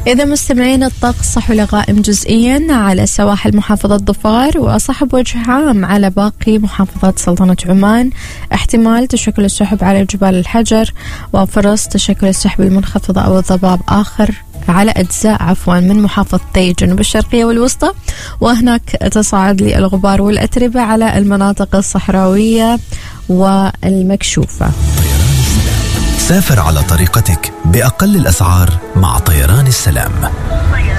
إذا مستمعين الطقس صحو لغائم جزئيا على سواحل محافظة ظفار، وصحب وجه عام على باقي محافظات سلطنة عمان. احتمال تشكل السحب على جبال الحجر، وفرص تشكل السحب المنخفضة أو الضباب على أجزاء من محافظتي جنوب الشرقية والوسطى، وهناك تصاعد للغبار والأتربة على المناطق الصحراوية والمكشوفة. سافر على طريقتك بأقل الأسعار مع طيران السلام.